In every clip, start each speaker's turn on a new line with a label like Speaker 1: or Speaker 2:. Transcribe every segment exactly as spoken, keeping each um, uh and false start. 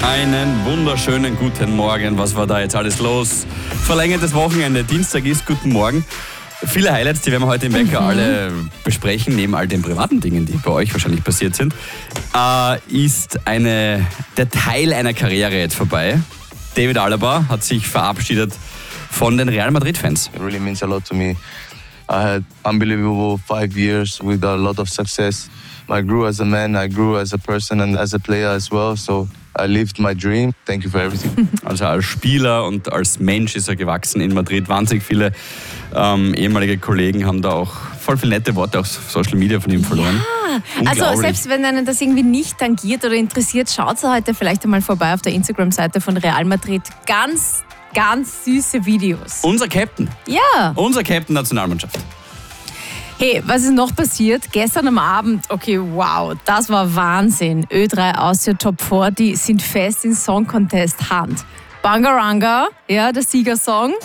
Speaker 1: Einen wunderschönen guten Morgen. Was war da jetzt alles los? Verlängertes Wochenende, Dienstag ist, guten Morgen. Viele Highlights, die werden wir heute im Wecker mhm. alle besprechen, neben all den privaten Dingen, die bei euch wahrscheinlich passiert sind. Äh, ist eine, der Teil einer Karriere jetzt vorbei. David Alaba hat sich verabschiedet von den Real Madrid-Fans.
Speaker 2: It really means a lot to me. I had unbelievable five years with a lot of success. I grew as a man, I grew as a person and as a player as well. So I lived my dream. Thank you for everything.
Speaker 1: Also als Spieler und als Mensch ist er gewachsen in Madrid. Wahnsinnig viele ähm, ehemalige Kollegen haben da auch voll viele nette Worte auf Social Media von ihm verloren.
Speaker 3: Ja, also selbst wenn einen das irgendwie nicht tangiert oder interessiert, schaut heute vielleicht einmal vorbei auf der Instagram-Seite von Real Madrid. Ganz, ganz süße Videos.
Speaker 1: Unser Captain.
Speaker 3: Ja.
Speaker 1: Unser Captain Nationalmannschaft.
Speaker 3: Hey, was ist noch passiert? Gestern am Abend, okay, wow, das war Wahnsinn. Ö drei Austria Top vierzig sind fest in Song Contest Hand. Bangaranga, ja, der Siegersong,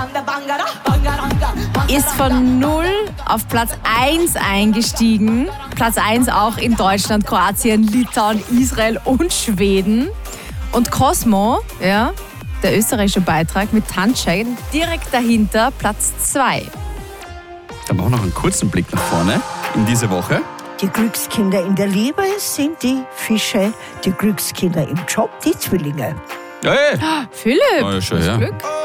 Speaker 3: ist von null auf Platz eins eingestiegen. Platz eins auch in Deutschland, Kroatien, Litauen, Israel und Schweden. Und Cosmo, ja, der österreichische Beitrag mit Tanzschein, direkt dahinter Platz zwei.
Speaker 1: Dann machen wir noch einen kurzen Blick nach vorne in diese Woche.
Speaker 4: Die Glückskinder in der Liebe sind die Fische, die Glückskinder im Job die Zwillinge.
Speaker 1: Hey.
Speaker 3: Philipp,
Speaker 1: oh, ja, schon,
Speaker 3: das
Speaker 1: ja.
Speaker 3: Glück.